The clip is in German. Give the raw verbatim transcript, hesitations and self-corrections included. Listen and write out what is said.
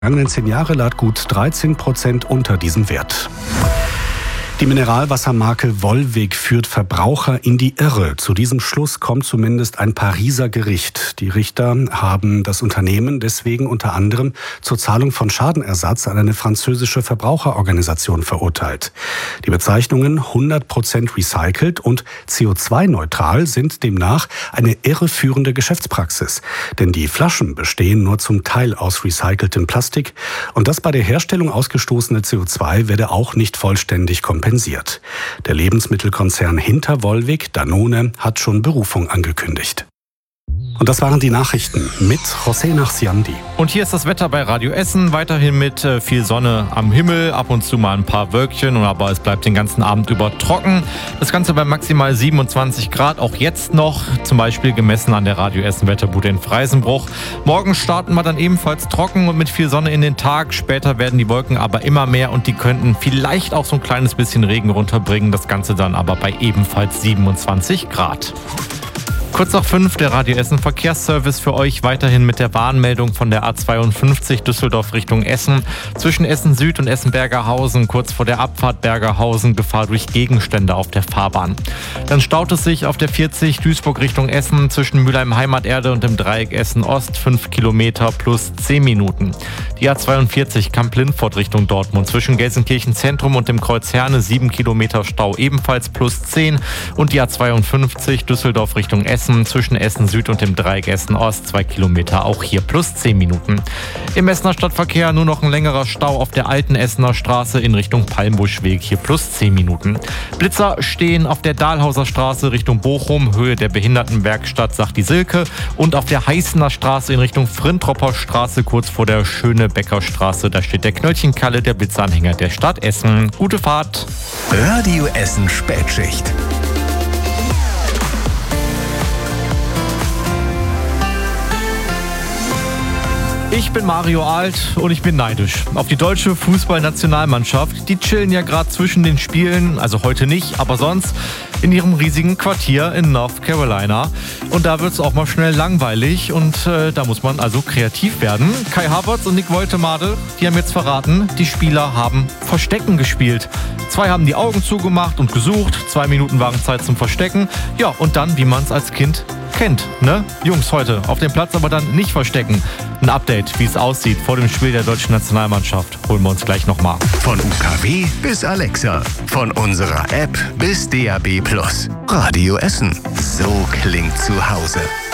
Die vergangenen zehn Jahre lag gut dreizehn Prozent unter diesem Wert. Die Mineralwassermarke Volvic führt Verbraucher in die Irre. Zu diesem Schluss kommt zumindest ein Pariser Gericht. Die Richter haben das Unternehmen deswegen unter anderem zur Zahlung von Schadenersatz an eine französische Verbraucherorganisation verurteilt. Die Bezeichnungen hundert Prozent recycelt und C O zwei neutral sind demnach eine irreführende Geschäftspraxis. Denn die Flaschen bestehen nur zum Teil aus recyceltem Plastik und das bei der Herstellung ausgestoßene C O zwei werde auch nicht vollständig kompensiert. Der Lebensmittelkonzern hinter Volvic, Danone, hat schon Berufung angekündigt. Und das waren die Nachrichten mit José Nachsiandi. Und hier ist das Wetter bei Radio Essen. Weiterhin mit äh, viel Sonne am Himmel, ab und zu mal ein paar Wölkchen, aber es bleibt den ganzen Abend über trocken. Das Ganze bei maximal siebenundzwanzig Grad, auch jetzt noch, zum Beispiel gemessen an der Radio Essen Wetterbude in Freisenbruch. Morgen starten wir dann ebenfalls trocken und mit viel Sonne in den Tag. Später werden die Wolken aber immer mehr und die könnten vielleicht auch so ein kleines bisschen Regen runterbringen. Das Ganze dann aber bei ebenfalls siebenundzwanzig Grad. Kurz nach fünf, der Radio Essen Verkehrsservice für euch weiterhin mit der Warnmeldung von der A zweiundfünfzig Düsseldorf Richtung Essen. Zwischen Essen Süd und Essen Bergerhausen, kurz vor der Abfahrt Bergerhausen, Gefahr durch Gegenstände auf der Fahrbahn. Dann staut es sich auf der vierzig Duisburg Richtung Essen zwischen Mülheim Heimaterde und dem Dreieck Essen Ost, fünf Kilometer plus zehn Minuten. Die A zweiundvierzig Kamp-Lindfort Richtung Dortmund zwischen Gelsenkirchen Zentrum und dem Kreuz Herne, sieben Kilometer Stau ebenfalls plus zehn. Und die A zweiundfünfzig Düsseldorf Richtung Essen zwischen Essen Süd und dem Dreieck Essen Ost, zwei Kilometer, auch hier plus zehn Minuten. Im Essener Stadtverkehr nur noch ein längerer Stau auf der alten Essener Straße in Richtung Palmbuschweg, hier plus zehn Minuten. Blitzer stehen auf der Dahlhauser Straße Richtung Bochum, Höhe der Behindertenwerkstatt, sagt die Silke, und auf der Heißener Straße in Richtung Frintropper Straße, kurz vor der Schönebecker Straße, da steht der Knöllchenkalle, der Blitzanhänger der Stadt Essen. Gute Fahrt! Radio Essen Spätschicht. Ich bin Mario Alt und ich bin neidisch auf die deutsche Fußballnationalmannschaft. Die chillen ja gerade zwischen den Spielen, also heute nicht, aber sonst in ihrem riesigen Quartier in North Carolina. Und da wird es auch mal schnell langweilig und äh, da muss man also kreativ werden. Kai Havertz und Nick Woltemade, die haben jetzt verraten, die Spieler haben Verstecken gespielt. Zwei haben die Augen zugemacht und gesucht, zwei Minuten waren Zeit zum Verstecken. Ja, und dann, wie man es als Kind kennt, ne? Jungs, heute auf dem Platz aber dann nicht verstecken. Ein Update, wie es aussieht vor dem Spiel der deutschen Nationalmannschaft, holen wir uns gleich nochmal. Von U K W bis Alexa, von unserer App bis D A B plus. Radio Essen, so klingt zu Hause.